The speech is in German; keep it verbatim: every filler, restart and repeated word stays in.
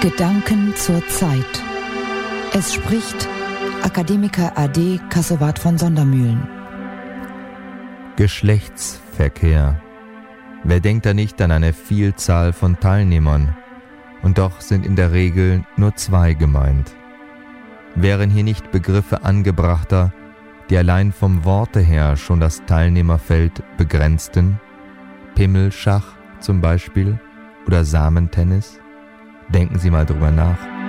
Gedanken zur Zeit. Es spricht Akademiker A D Kassowat von Sondermühlen. Geschlechtsverkehr. Wer denkt da nicht an eine Vielzahl von Teilnehmern? Und doch sind in der Regel nur zwei gemeint. Wären hier nicht Begriffe angebrachter, die allein vom Worte her schon das Teilnehmerfeld begrenzten? Pimmelschach zum Beispiel oder Samentennis? Denken Sie mal drüber nach.